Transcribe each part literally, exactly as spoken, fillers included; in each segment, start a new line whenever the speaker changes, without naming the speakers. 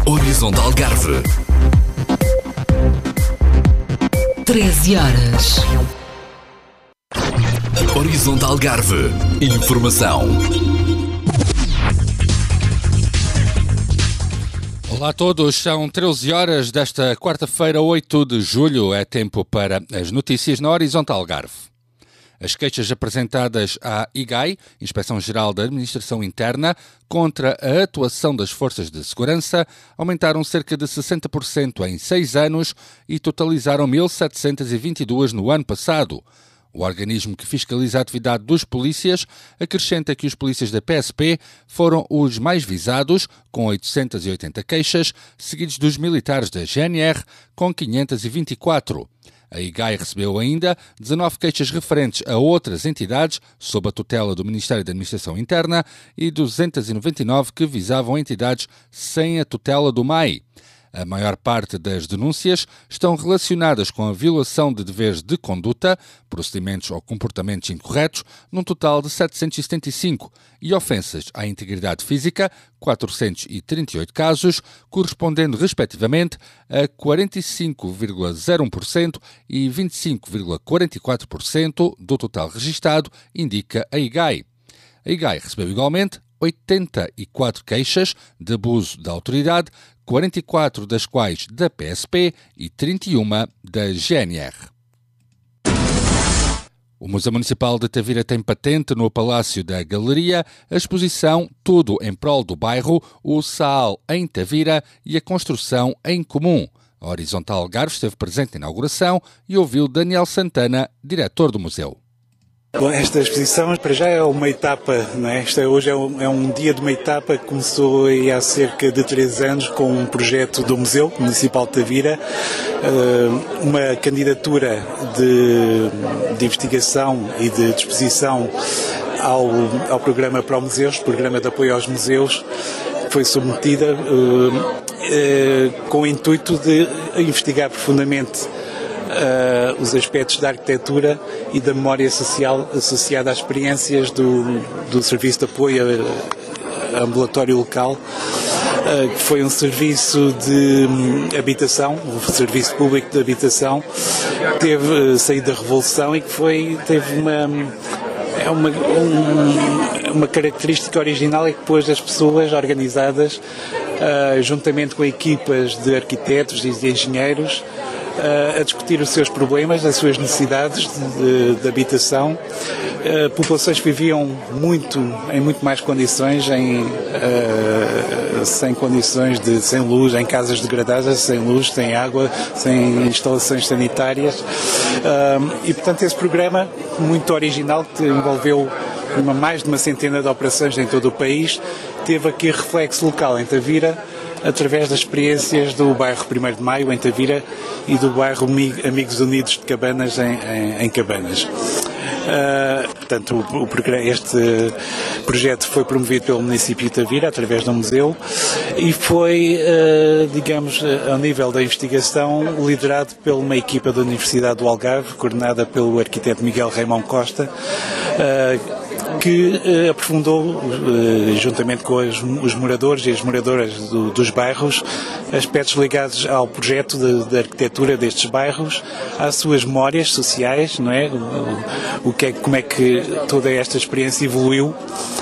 Horizonte Algarve.
treze horas.
Horizonte Algarve. Informação.
Olá a todos, são treze horas desta quarta-feira, oito de julho. É tempo para as notícias na Horizonte Algarve. As queixas apresentadas à I G A I, Inspeção-Geral da Administração Interna, contra a atuação das forças de segurança, aumentaram cerca de sessenta por cento em seis anos e totalizaram mil setecentos e vinte e duas no ano passado. O organismo que fiscaliza a atividade dos polícias acrescenta que os polícias da P S P foram os mais visados, com oitocentas e oitenta queixas, seguidos dos militares da G N R, com quinhentas e vinte e quatro. A I G A I recebeu ainda dezanove queixas referentes a outras entidades, sob a tutela do Ministério da Administração Interna, e duzentas e noventa e nove que visavam entidades sem a tutela do M A I. A maior parte das denúncias estão relacionadas com a violação de deveres de conduta, procedimentos ou comportamentos incorretos, num total de setecentos e setenta e cinco, e ofensas à integridade física, quatrocentos e trinta e oito casos, correspondendo respectivamente a quarenta e cinco vírgula zero um por cento e vinte e cinco vírgula quarenta e quatro por cento do total registado, indica a I G A I. A I G A I recebeu igualmente oitenta e quatro queixas de abuso da autoridade, quarenta e quatro das quais da P S P e trinta e uma da G N R. O Museu Municipal de Tavira tem patente no Palácio da Galeria a exposição Tudo em Prol do Bairro, o Saal em Tavira e a Construção em Comum. A Horizonte Algarve esteve presente na inauguração e ouviu Daniel Santana, diretor do museu.
Bom, esta exposição, para já, é uma etapa, não é? Este é, hoje é um, é um dia de uma etapa que começou aí há cerca de três anos com um projeto do Museu Municipal de Tavira, uh, uma candidatura de, de investigação e de exposição ao, ao programa Pro Museus, programa de apoio aos museus, que foi submetida uh, uh, com o intuito de investigar profundamente Uh, os aspectos da arquitetura e da memória social associada às experiências do, do Serviço de Apoio Ambulatório Local, uh, que foi um serviço de um, habitação, um serviço público de habitação, que teve uh, saído da Revolução e que foi, teve uma, é uma, um, uma característica original é que pôs as pessoas organizadas, uh, juntamente com equipas de arquitetos e de engenheiros, a discutir os seus problemas, as suas necessidades de, de habitação. Uh, populações que viviam muito, em muito mais condições, em, uh, sem condições de, sem luz, em casas degradadas, sem luz, sem água, sem instalações sanitárias. Uh, e, portanto, esse programa, muito original, que envolveu uma, mais de uma centena de operações em todo o país, teve aqui reflexo local em Tavira, através das experiências do bairro primeiro de Maio, em Tavira, e do bairro Amigos Unidos de Cabanas, em, em, em Cabanas. Uh, portanto, o, o, este projeto foi promovido pelo município de Tavira, através do museu, e foi, uh, digamos, ao nível da investigação, liderado por uma equipa da Universidade do Algarve, coordenada pelo arquiteto Miguel Raimão Costa, uh, que eh, aprofundou, eh, juntamente com as, os moradores e as moradoras do, dos bairros, aspectos ligados ao projeto de, de arquitetura destes bairros, às suas memórias sociais, não é? O, o que é, como é que toda esta experiência evoluiu.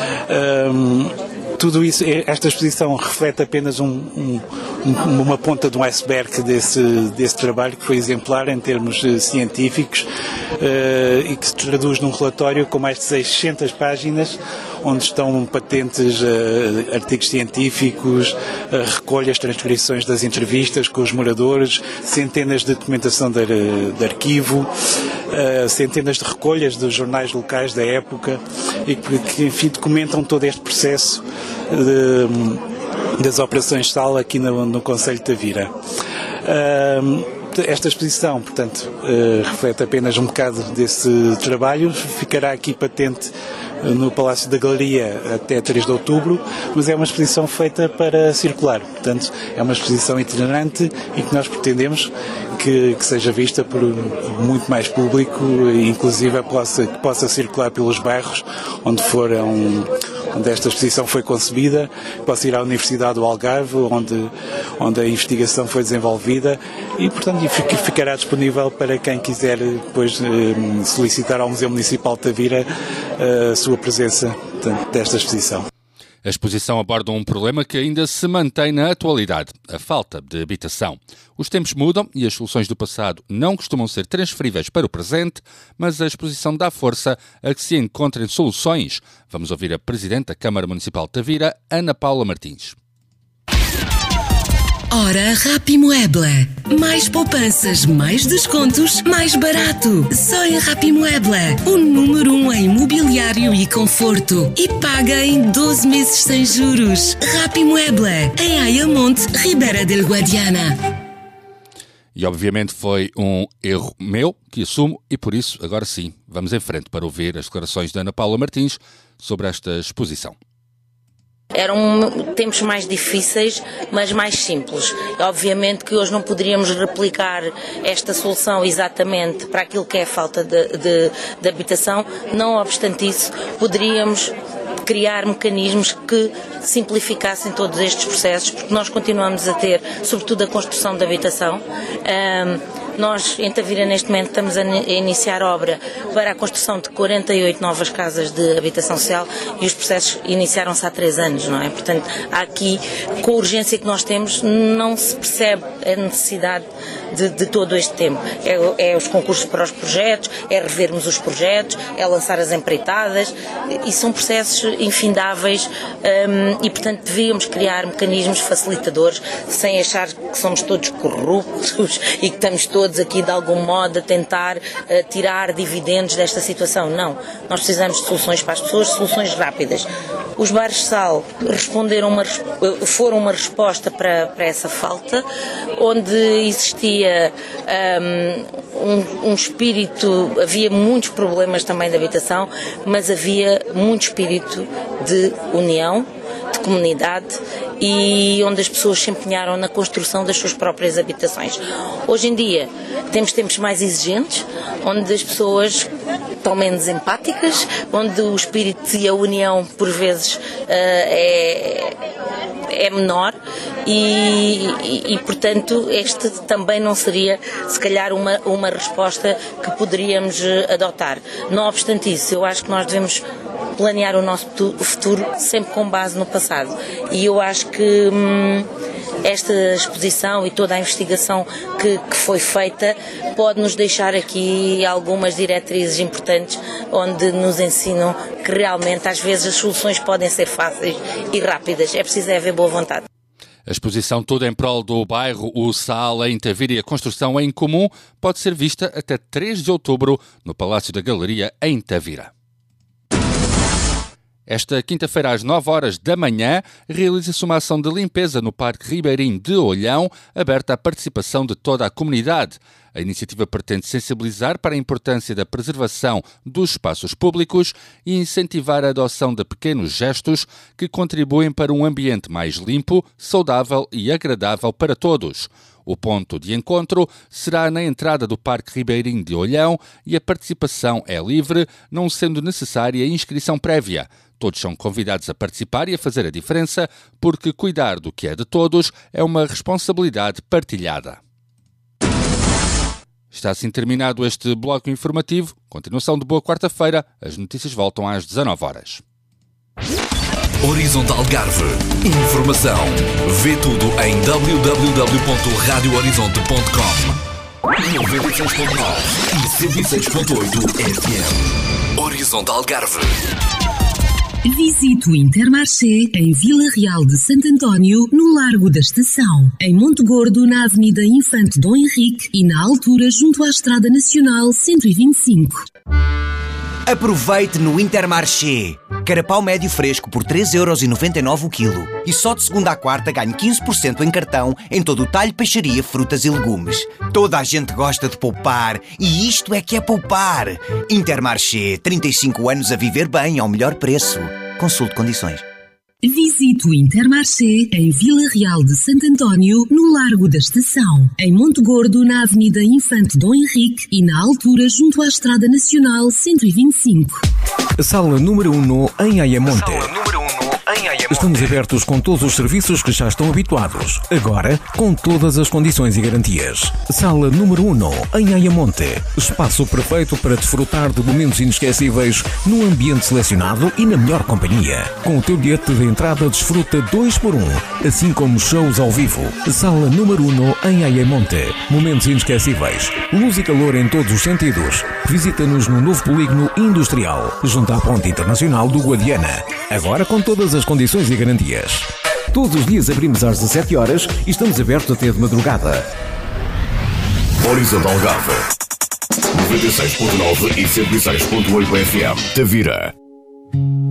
Um, Tudo isso, esta exposição reflete apenas um, um, uma ponta de um iceberg desse, desse trabalho, que foi exemplar em termos uh, científicos, uh, e que se traduz num relatório com mais de seiscentas páginas, onde estão patentes uh, artigos científicos, uh, recolhas, transcrições das entrevistas com os moradores, centenas de documentação de, de arquivo, uh, centenas de recolhas dos jornais locais da época, e que, que enfim, documentam todo este processo de, das operações de sala aqui no, no concelho de Tavira. Uh, esta exposição, portanto, uh, reflete apenas um bocado desse trabalho, ficará aqui patente no Palácio da Galeria até três de outubro, mas é uma exposição feita para circular, portanto é uma exposição itinerante e que nós pretendemos que, que seja vista por muito mais público e inclusive possa, que possa circular pelos bairros onde foram, onde esta exposição foi concebida. Posso ir à Universidade do Algarve, onde, onde a investigação foi desenvolvida e, portanto, ficará disponível para quem quiser depois solicitar ao Museu Municipal de Tavira a sua presença desta exposição.
A exposição aborda um problema que ainda se mantém na atualidade, a falta de habitação. Os tempos mudam e as soluções do passado não costumam ser transferíveis para o presente, mas a exposição dá força a que se encontrem soluções. Vamos ouvir a Presidente da Câmara Municipal de Tavira, Ana Paula Martins.
Ora, Rapimueble. Mais poupanças, mais descontos, mais barato. Só em Rapimueble. O número um em mobiliário e conforto. E paga em doze meses sem juros. Rapimueble. Em Ayamonte, Ribeira del Guadiana.
E obviamente foi um erro meu que assumo e por isso, agora sim, vamos em frente para ouvir as declarações da Ana Paula Martins sobre esta exposição.
Eram tempos mais difíceis, mas mais simples. Obviamente que hoje não poderíamos replicar esta solução exatamente para aquilo que é a falta de, de, de habitação. Não obstante isso, poderíamos criar mecanismos que simplificassem todos estes processos, porque nós continuamos a ter, sobretudo, a construção de habitação. Um, Nós, em Tavira, neste momento, estamos a iniciar obra para a construção de quarenta e oito novas casas de habitação social e os processos iniciaram-se há três anos, não é? Portanto, há aqui, com a urgência que nós temos, não se percebe a necessidade de, de todo este tempo. É, é os concursos para os projetos, é revermos os projetos, é lançar as empreitadas, e são processos infindáveis um, e, portanto, devíamos criar mecanismos facilitadores sem achar que somos todos corruptos e que estamos todos aqui de algum modo a tentar uh, tirar dividendos desta situação. Não, nós precisamos de soluções para as pessoas, soluções rápidas. Os bares de sal responderam uma, foram uma resposta para, para essa falta, onde existia um, um, um espírito, havia muitos problemas também de habitação, mas havia muito espírito de união, de comunidade e onde as pessoas se empenharam na construção das suas próprias habitações. Hoje em dia temos tempos mais exigentes, onde as pessoas estão menos empáticas, onde o espírito e a união por vezes uh, é, é menor e, e, e portanto este também não seria se calhar uma, uma resposta que poderíamos adotar. Não obstante isso, eu acho que nós devemos planear o nosso futuro sempre com base no passado. E eu acho que hum, esta exposição e toda a investigação que, que foi feita pode nos deixar aqui algumas diretrizes importantes onde nos ensinam que realmente às vezes as soluções podem ser fáceis e rápidas. É preciso haver boa vontade.
A exposição toda em prol do bairro O Sal, em Tavira, e a construção em comum pode ser vista até três de outubro no Palácio da Galeria, em Tavira. Esta quinta-feira, às nove horas da manhã, realiza-se uma ação de limpeza no Parque Ribeirinho de Olhão, aberta à participação de toda a comunidade. A iniciativa pretende sensibilizar para a importância da preservação dos espaços públicos e incentivar a adoção de pequenos gestos que contribuem para um ambiente mais limpo, saudável e agradável para todos. O ponto de encontro será na entrada do Parque Ribeirinho de Olhão e a participação é livre, não sendo necessária inscrição prévia. Todos são convidados a participar e a fazer a diferença, porque cuidar do que é de todos é uma responsabilidade partilhada. Está assim terminado este bloco informativo. Continuação de boa quarta-feira. As notícias voltam às dezanove horas.
Horizonte Algarve. Informação. Vê tudo em w w w ponto radio horizonte ponto com. noventa e seis ponto nove e cento e seis ponto oito F M. Horizonte Algarve.
Visite o Intermarché em Vila Real de Santo António, no Largo da Estação. Em Monte Gordo, na Avenida Infante Dom Henrique e na altura junto à Estrada Nacional cento e vinte e cinco.
Aproveite no Intermarché. Carapau médio fresco por três euros e noventa e nove o quilo. E só de segunda à quarta ganhe quinze por cento em cartão em todo o talho, peixaria, frutas e legumes. Toda a gente gosta de poupar e isto é que é poupar. Intermarché, trinta e cinco anos a viver bem ao melhor preço. Consulte condições.
Visite o Intermarché em Vila Real de Santo António, no Largo da Estação. Em Monte Gordo, na Avenida Infante Dom Henrique e na altura junto à Estrada Nacional cento e vinte e cinco.
Sala número um em Ayamonte.
Sala número um
Estamos abertos com todos os serviços que já estão habituados. Agora, com todas as condições e garantias. Sala número um, em Ayamonte. Espaço perfeito para desfrutar de momentos inesquecíveis num ambiente selecionado e na melhor companhia. Com o teu bilhete de entrada desfruta dois por um, assim como shows ao vivo. Sala número um, em Ayamonte. Momentos inesquecíveis. Luz e calor em todos os sentidos. Visita-nos no novo polígono industrial, junto à Ponte Internacional do Guadiana. Agora com todas as condições e garantias. Todos os dias abrimos às dezassete horas e estamos abertos até de madrugada.
Horizonte Algarve noventa e seis ponto nove e cento e seis ponto oito F M. Tavira